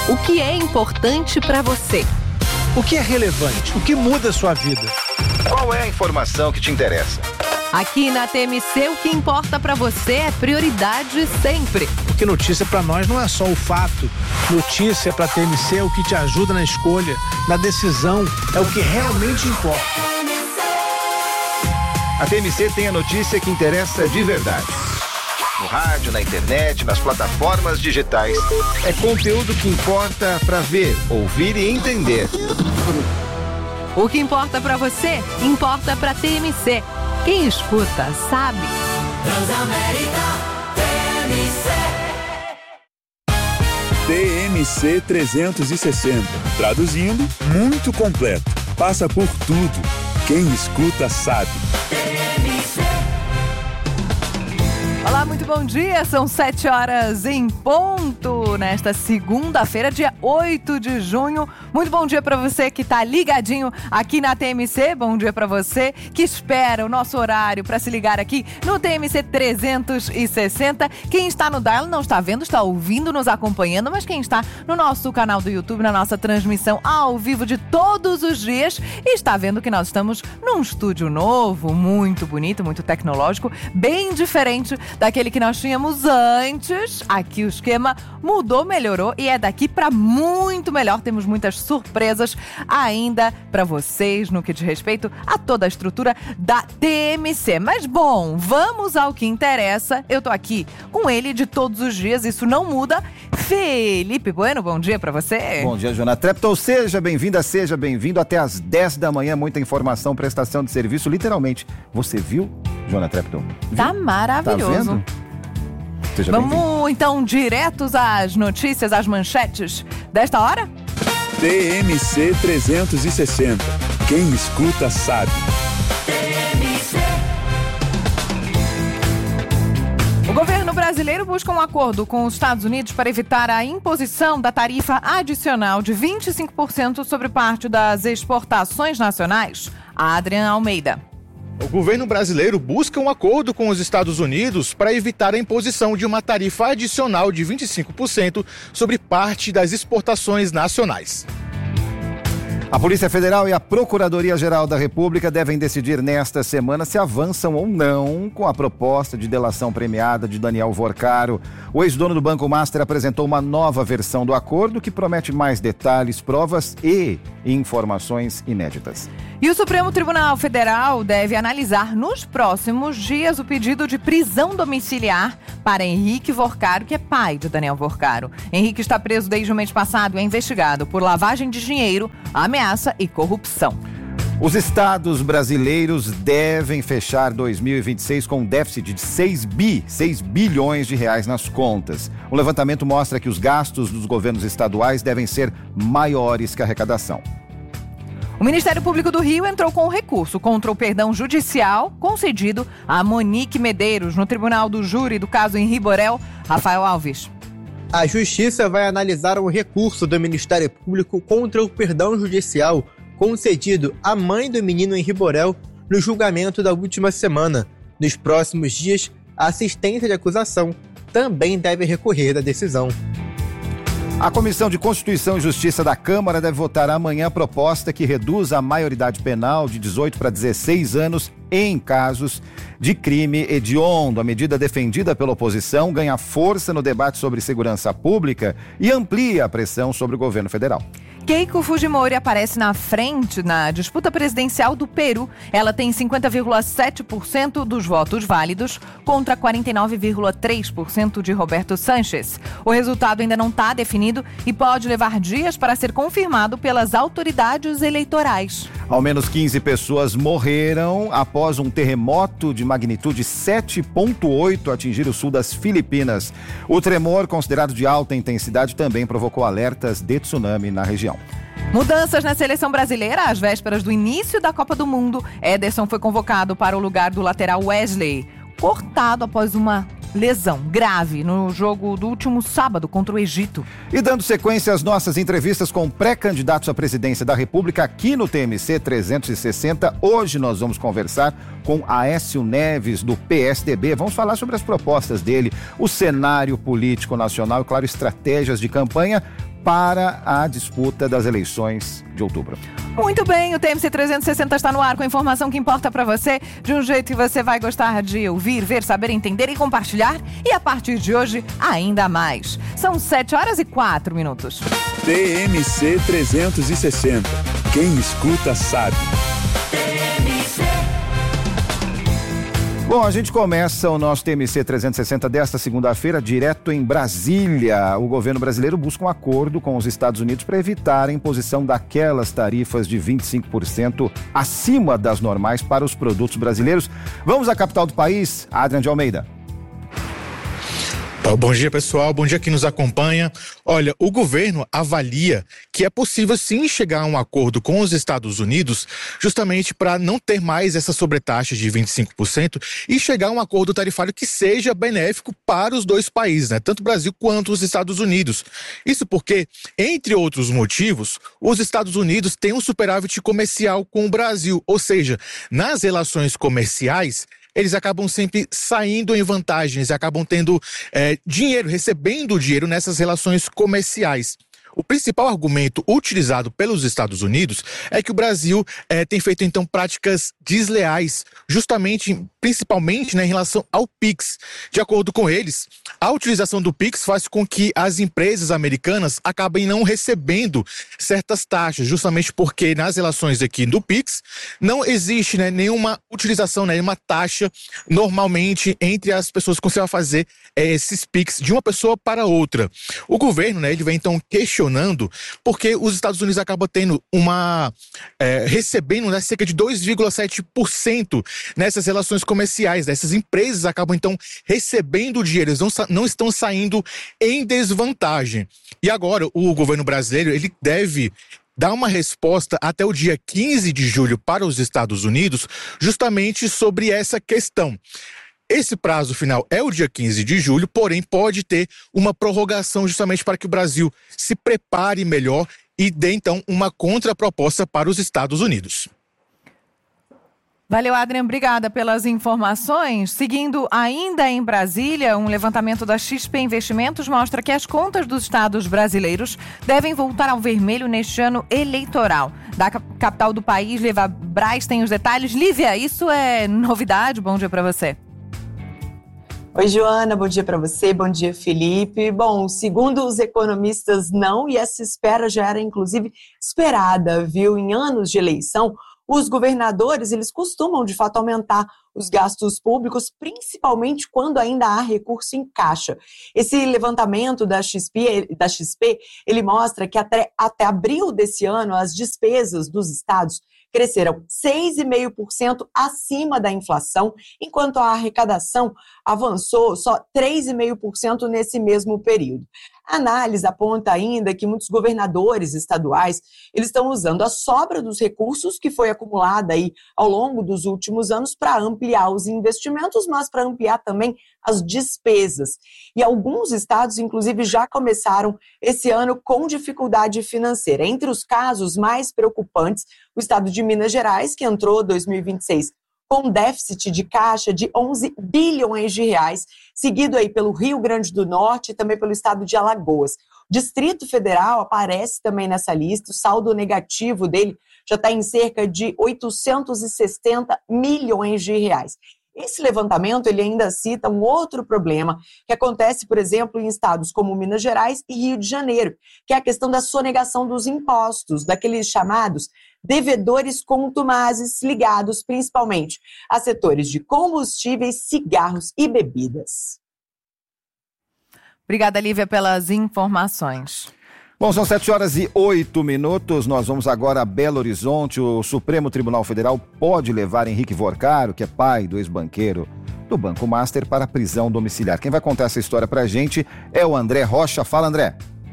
O que é importante para você? O que é relevante? O que muda a sua vida? Qual é a informação que te interessa? Aqui na TMC, o que importa para você é prioridade sempre. Porque notícia para nós não é só o fato. Notícia para a TMC é o que te ajuda na escolha, na decisão, é o que realmente importa. A TMC tem a notícia que interessa de verdade. No rádio, na internet, nas plataformas digitais. É conteúdo que importa para ver, ouvir e entender. O que importa para você, importa para TMC. Quem escuta, sabe. Transamérica, TMC 360. Traduzindo, muito completo. Passa por tudo. Quem escuta, sabe. Olá, muito bom dia. São 7h em ponto nesta segunda-feira, dia 8 de junho. Muito bom dia para você que está ligadinho aqui na TMC. Bom dia para você que espera o nosso horário para se ligar aqui no TMC 360. Quem está no dial não está vendo, está ouvindo, nos acompanhando, mas quem está no nosso canal do YouTube, na nossa transmissão ao vivo de todos os dias, está vendo que nós estamos num estúdio novo, muito bonito, muito tecnológico, bem diferente daquele que nós tínhamos antes. Aqui o esquema mudou, melhorou e é daqui para muito melhor. Temos muitas surpresas ainda para vocês no que diz respeito a toda a estrutura da TMC. Mas bom, vamos ao que interessa. Eu tô aqui com ele de todos os dias, isso não muda. Felipe Bueno, bom dia para você. Bom dia, Jona Treptow. Seja bem-vinda, seja bem-vindo. Até às 10 da manhã, muita informação, prestação de serviço, literalmente. Você viu, Jona Treptow? Tá maravilhoso. Tá vendo? Seja Vamos então diretos às notícias, às manchetes desta hora? TMC 360. Quem escuta, sabe. O governo brasileiro busca um acordo com os Estados Unidos para evitar a imposição da tarifa adicional de 25% sobre parte das exportações nacionais. Adrian Almeida. O governo brasileiro busca um acordo com os Estados Unidos para evitar a imposição de uma tarifa adicional de 25% sobre parte das exportações nacionais. A Polícia Federal e a Procuradoria-Geral da República devem decidir nesta semana se avançam ou não com a proposta de delação premiada de Daniel Vorcaro. O ex-dono do Banco Master apresentou uma nova versão do acordo que promete mais detalhes, provas e informações inéditas. E o Supremo Tribunal Federal deve analisar nos próximos dias o pedido de prisão domiciliar para Henrique Vorcaro, que é pai de Daniel Vorcaro. Henrique está preso desde o mês passado e é investigado por lavagem de dinheiro, ameaça e corrupção. Os estados brasileiros devem fechar 2026 com um déficit de 6 bilhões de reais nas contas. O levantamento mostra que os gastos dos governos estaduais devem ser maiores que a arrecadação. O Ministério Público do Rio entrou com um recurso contra o perdão judicial concedido a Monique Medeiros no Tribunal do Júri do caso Henri Borel. Rafael Alves. A Justiça vai analisar um recurso do Ministério Público contra o perdão judicial concedido à mãe do menino Henri Borel no julgamento da última semana. Nos próximos dias, a assistência de acusação também deve recorrer da decisão. A Comissão de Constituição e Justiça da Câmara deve votar amanhã a proposta que reduz a maioridade penal de 18 para 16 anos em casos de crime hediondo. A medida defendida pela oposição ganha força no debate sobre segurança pública e amplia a pressão sobre o governo federal. Keiko Fujimori aparece na frente na disputa presidencial do Peru. Ela tem 50,7% dos votos válidos contra 49,3% de Roberto Sanches. O resultado ainda não está definido e pode levar dias para ser confirmado pelas autoridades eleitorais. Ao menos 15 pessoas morreram após um terremoto de magnitude 7,8 atingir o sul das Filipinas. O tremor, considerado de alta intensidade, também provocou alertas de tsunami na região. Mudanças na seleção brasileira às vésperas do início da Copa do Mundo. Ederson foi convocado para o lugar do lateral Wesley, cortado após uma lesão grave no jogo do último sábado contra o Egito. E dando sequência às nossas entrevistas com pré-candidatos à presidência da República aqui no TMC 360, hoje nós vamos conversar com Aécio Neves, do PSDB. Vamos falar sobre as propostas dele, o cenário político nacional e, claro, estratégias de campanha para a disputa das eleições de outubro. Muito bem, o TMC 360 está no ar com a informação que importa para você, de um jeito que você vai gostar de ouvir, ver, saber, entender e compartilhar. E a partir de hoje, ainda mais. São 7h04. TMC 360. Quem escuta sabe. Bom, a gente começa o nosso TMC 360 desta segunda-feira direto em Brasília. O governo brasileiro busca um acordo com os Estados Unidos para evitar a imposição daquelas tarifas de 25% acima das normais para os produtos brasileiros. Vamos à capital do país, Adrian de Almeida. Bom dia, pessoal. Bom dia quem nos acompanha. Olha, o governo avalia que é possível sim chegar a um acordo com os Estados Unidos justamente para não ter mais essa sobretaxa de 25% e chegar a um acordo tarifário que seja benéfico para os dois países, né? Tanto o Brasil quanto os Estados Unidos. Isso porque, entre outros motivos, os Estados Unidos têm um superávit comercial com o Brasil, ou seja, nas relações comerciais, eles acabam sempre saindo em vantagens, acabam tendo dinheiro, recebendo dinheiro nessas relações comerciais. O principal argumento utilizado pelos Estados Unidos é que o Brasil tem feito, então, práticas desleais, principalmente em relação ao PIX. De acordo com eles, a utilização do PIX faz com que as empresas americanas acabem não recebendo certas taxas, justamente porque nas relações aqui do PIX não existe nenhuma utilização, nenhuma taxa normalmente entre as pessoas que você vai fazer esses PIX de uma pessoa para outra. O governo, ele vem então questionando porque os Estados Unidos acabam tendo recebendo cerca de 2,7% nessas relações comerciais. Essas empresas acabam então recebendo dinheiro, eles não estão saindo em desvantagem. E agora o governo brasileiro ele deve dar uma resposta até o dia 15 de julho para os Estados Unidos justamente sobre essa questão. Esse prazo final é o dia 15 de julho, porém pode ter uma prorrogação justamente para que o Brasil se prepare melhor e dê então uma contraproposta para os Estados Unidos. Valeu, Adrian. Obrigada pelas informações. Seguindo ainda em Brasília, um levantamento da XP Investimentos mostra que as contas dos estados brasileiros devem voltar ao vermelho neste ano eleitoral. Da capital do país, Lívia Braz tem os detalhes. Lívia, isso é novidade? Bom dia para você. Oi, Joana, bom dia para você, bom dia, Felipe. Bom, segundo os economistas, não, e essa espera já era, inclusive, esperada, viu? Em anos de eleição, os governadores, eles costumam, de fato, aumentar os gastos públicos, principalmente quando ainda há recurso em caixa. Esse levantamento da XP ele mostra que até abril desse ano, as despesas dos estados cresceram 6,5% acima da inflação, enquanto a arrecadação avançou só 3,5% nesse mesmo período. A análise aponta ainda que muitos governadores estaduais eles estão usando a sobra dos recursos que foi acumulada aí ao longo dos últimos anos para ampliar os investimentos, mas para ampliar também as despesas. E alguns estados, inclusive, já começaram esse ano com dificuldade financeira. Entre os casos mais preocupantes, o estado de Minas Gerais, que entrou 2026 com déficit de caixa de 11 bilhões de reais, seguido aí pelo Rio Grande do Norte e também pelo estado de Alagoas. O Distrito Federal aparece também nessa lista, o saldo negativo dele já está em cerca de 860 milhões de reais. Esse levantamento ele ainda cita um outro problema que acontece, por exemplo, em estados como Minas Gerais e Rio de Janeiro, que é a questão da sonegação dos impostos, daqueles chamados devedores contumazes ligados principalmente a setores de combustíveis, cigarros e bebidas. Obrigada, Lívia, pelas informações. Bom, são 7h08. Nós vamos agora a Belo Horizonte. O Supremo Tribunal Federal pode levar Henrique Vorcaro, que é pai do ex-banqueiro do Banco Master, para a prisão domiciliar. Quem vai contar essa história pra gente é o André Rocha. Fala, André.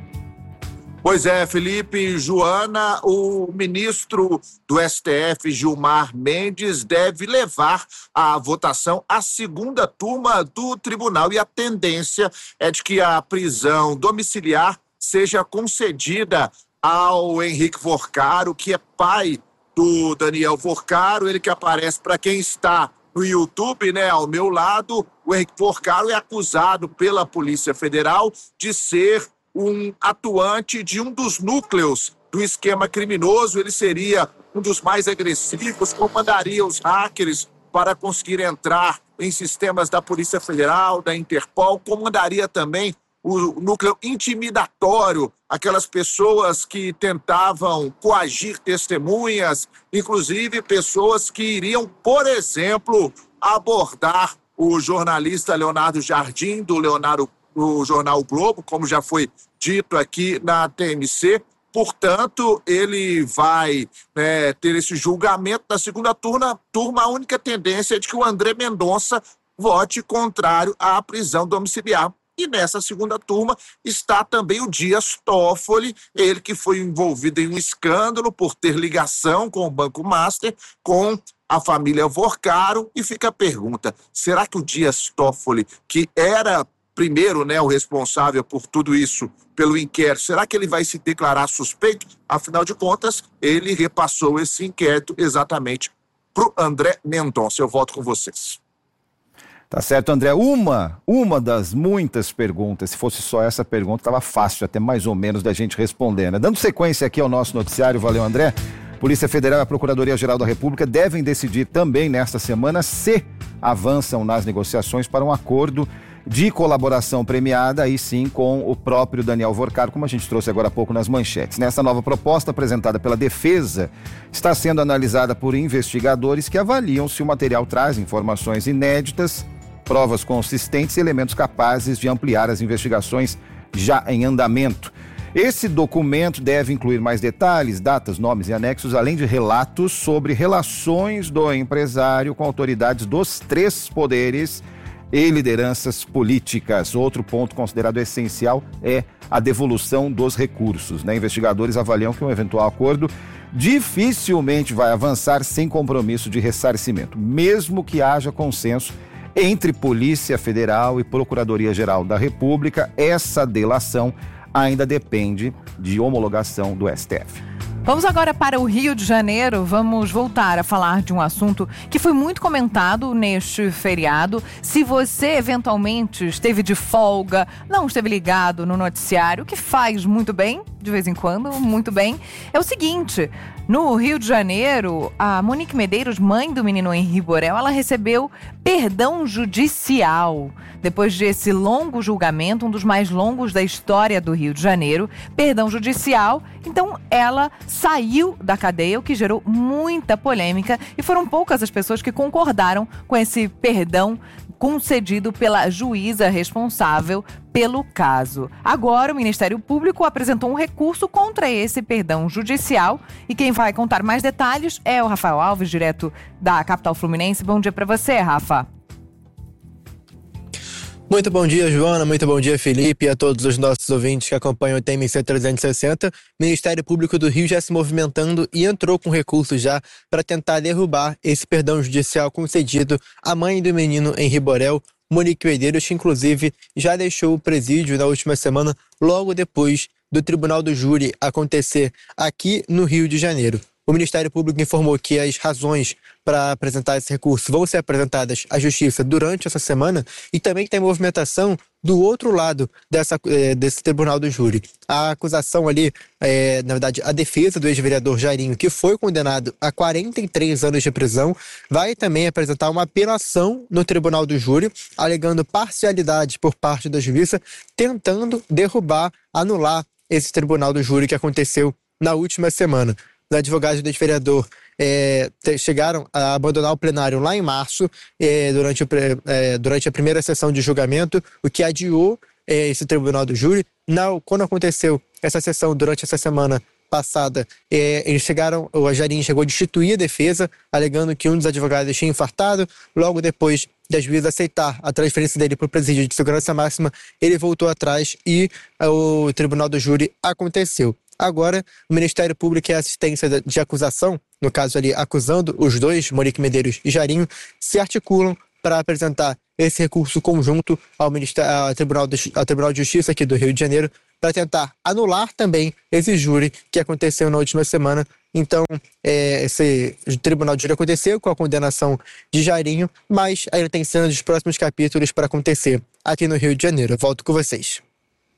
Pois é, Felipe e Joana, o ministro do STF, Gilmar Mendes, deve levar à votação a segunda turma do tribunal e a tendência é de que a prisão domiciliar seja concedida ao Henrique Vorcaro, que é pai do Daniel Vorcaro, ele que aparece para quem está no YouTube, né, ao meu lado. O Henrique Vorcaro é acusado pela Polícia Federal de ser um atuante de um dos núcleos do esquema criminoso. Ele seria um dos mais agressivos, comandaria os hackers para conseguir entrar em sistemas da Polícia Federal, da Interpol, comandaria também o núcleo intimidatório, aquelas pessoas que tentavam coagir testemunhas, inclusive pessoas que iriam, por exemplo, abordar o jornalista Leonardo Jardim, do jornal o Globo, como já foi dito aqui na TMC. Portanto, ele vai ter esse julgamento na segunda turma. A única tendência é de que o André Mendonça vote contrário à prisão domiciliar. E nessa segunda turma está também o Dias Toffoli, ele que foi envolvido em um escândalo por ter ligação com o Banco Master, com a família Vorcaro. E fica a pergunta, será que o Dias Toffoli, que era primeiro, o responsável por tudo isso, pelo inquérito, será que ele vai se declarar suspeito? Afinal de contas, ele repassou esse inquérito exatamente para o André Mendonça. Eu volto com vocês. Tá certo, André. Uma das muitas perguntas, se fosse só essa pergunta, estava fácil até mais ou menos da gente responder, né? Dando sequência aqui ao nosso noticiário, valeu, André. Polícia Federal e a Procuradoria-Geral da República devem decidir também nesta semana se avançam nas negociações para um acordo de colaboração premiada, aí sim com o próprio Daniel Vorcaro, como a gente trouxe agora há pouco nas manchetes. Nessa nova proposta apresentada pela defesa, está sendo analisada por investigadores que avaliam se o material traz informações inéditas, provas consistentes e elementos capazes de ampliar as investigações já em andamento. Esse documento deve incluir mais detalhes, datas, nomes e anexos, além de relatos sobre relações do empresário com autoridades dos 3 poderes e lideranças políticas. Outro ponto considerado essencial é a devolução dos recursos, né? Investigadores avaliam que um eventual acordo dificilmente vai avançar sem compromisso de ressarcimento, mesmo que haja consenso entre Polícia Federal e Procuradoria-Geral da República. Essa delação ainda depende de homologação do STF. Vamos agora para o Rio de Janeiro. Vamos voltar a falar de um assunto que foi muito comentado neste feriado. Se você eventualmente esteve de folga, não esteve ligado no noticiário, o que faz muito bem, de vez em quando, muito bem, é o seguinte: no Rio de Janeiro, a Monique Medeiros, mãe do menino Henri Borel, ela recebeu perdão judicial. Depois desse longo julgamento, um dos mais longos da história do Rio de Janeiro, perdão judicial, então ela saiu da cadeia, o que gerou muita polêmica, e foram poucas as pessoas que concordaram com esse perdão concedido pela juíza responsável pelo caso. Agora, o Ministério Público apresentou um recurso contra esse perdão judicial, e quem vai contar mais detalhes é o Rafael Alves, direto da capital fluminense. Bom dia para você, Rafa. Muito bom dia, Joana. Muito bom dia, Felipe, e a todos os nossos ouvintes que acompanham o TMC 360. O Ministério Público do Rio já se movimentando e entrou com recurso já para tentar derrubar esse perdão judicial concedido à mãe do menino Henri Borel, Monique Medeiros, que inclusive já deixou o presídio na última semana, logo depois do Tribunal do Júri acontecer aqui no Rio de Janeiro. O Ministério Público informou que as razões para apresentar esse recurso vão ser apresentadas à Justiça durante essa semana, e também tem movimentação do outro lado desse Tribunal do Júri. A acusação ali, na verdade, a defesa do ex-vereador Jairinho, que foi condenado a 43 anos de prisão, vai também apresentar uma apelação no Tribunal do Júri, alegando parcialidade por parte da Justiça, tentando derrubar, anular esse Tribunal do Júri que aconteceu na última semana. Os advogados do ex-vereador chegaram a abandonar o plenário lá em março, durante a primeira sessão de julgamento, o que adiou esse Tribunal do Júri. Quando aconteceu essa sessão, durante essa semana passada, o Jairinho chegou a destituir a defesa, alegando que um dos advogados tinha infartado. Logo depois da juíza aceitar a transferência dele para o presídio de segurança máxima, ele voltou atrás e o Tribunal do Júri aconteceu. Agora, o Ministério Público e a assistência de acusação, no caso ali acusando os dois, Monique Medeiros e Jairinho, se articulam para apresentar esse recurso conjunto ao Tribunal de Justiça aqui do Rio de Janeiro, para tentar anular também esse júri que aconteceu na última semana. Então, esse Tribunal de Júri aconteceu com a condenação de Jairinho, mas ainda tem cenas dos próximos capítulos para acontecer aqui no Rio de Janeiro. Eu volto com vocês.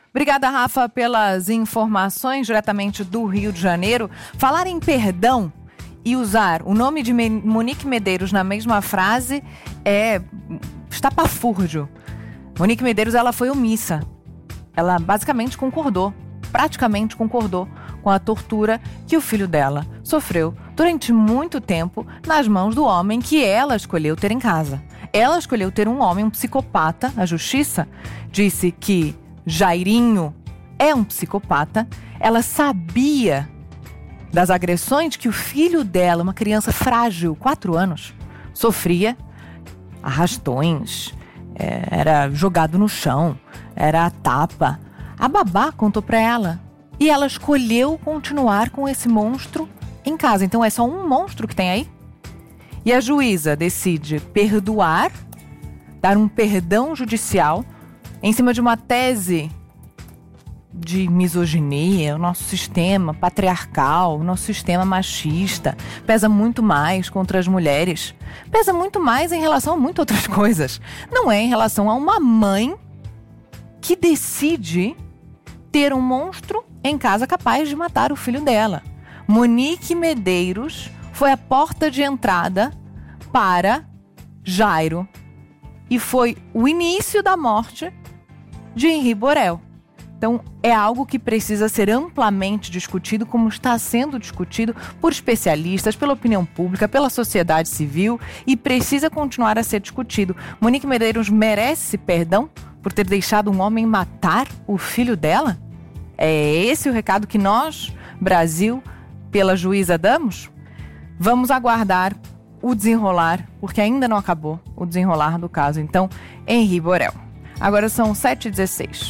Obrigada, Rafa, pelas informações diretamente do Rio de Janeiro. Falar em perdão e usar o nome de Monique Medeiros na mesma frase é estapafúrdio. Monique Medeiros, ela foi omissa. Ela basicamente praticamente concordou com a tortura que o filho dela sofreu durante muito tempo nas mãos do homem que ela escolheu ter em casa. Ela escolheu ter um homem, um psicopata. A justiça disse que Jairinho é um psicopata. Ela sabia das agressões que o filho dela, uma criança frágil, 4 anos, sofria. Arrastões, era jogado no chão, era tapa. A babá contou pra ela. E ela escolheu continuar com esse monstro em casa. Então é só um monstro que tem aí? E a juíza decide perdoar, dar um perdão judicial em cima de uma tese de misoginia. O nosso sistema patriarcal, o nosso sistema machista pesa muito mais contra as mulheres. Pesa muito mais em relação a muitas outras coisas. Não é em relação a uma mãe que decide ter um monstro em casa capaz de matar o filho dela. Monique Medeiros foi a porta de entrada para Jairo e foi o início da morte de Henri Borel. Então, é algo que precisa ser amplamente discutido, como está sendo discutido por especialistas, pela opinião pública, pela sociedade civil, e precisa continuar a ser discutido. Monique Medeiros merece perdão por ter deixado um homem matar o filho dela? É esse o recado que nós, Brasil, pela juíza damos? Vamos aguardar o desenrolar, porque ainda não acabou o desenrolar do caso, então, Henri Borel. Agora são 7h16.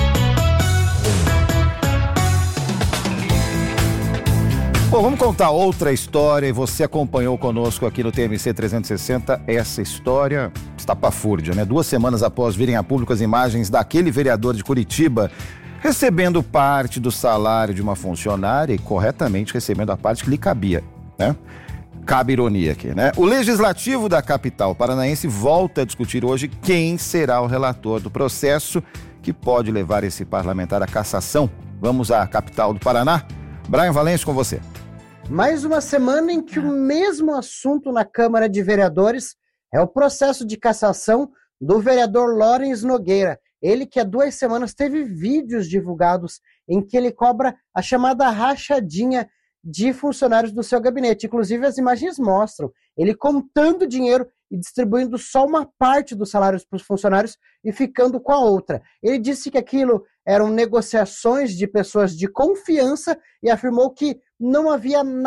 Bom, vamos contar outra história e você acompanhou conosco aqui no TMC 360 essa história estapafúrdia, né? 2 semanas após virem a público as imagens daquele vereador de Curitiba recebendo parte do salário de uma funcionária e corretamente recebendo a parte que lhe cabia, né? Cabe ironia aqui, né? O Legislativo da capital paranaense volta a discutir hoje quem será o relator do processo que pode levar esse parlamentar à cassação. Vamos à capital do Paraná. Brian Valente, com você. Mais uma semana em que o mesmo assunto na Câmara de Vereadores é o processo de cassação do vereador Lawrence Nogueira. Ele que há 2 semanas teve vídeos divulgados em que ele cobra a chamada rachadinha de funcionários do seu gabinete. Inclusive, as imagens mostram ele contando dinheiro e distribuindo só uma parte dos salários para os funcionários e ficando com a outra. Ele disse que aquilo eram negociações de pessoas de confiança e afirmou que não havia nada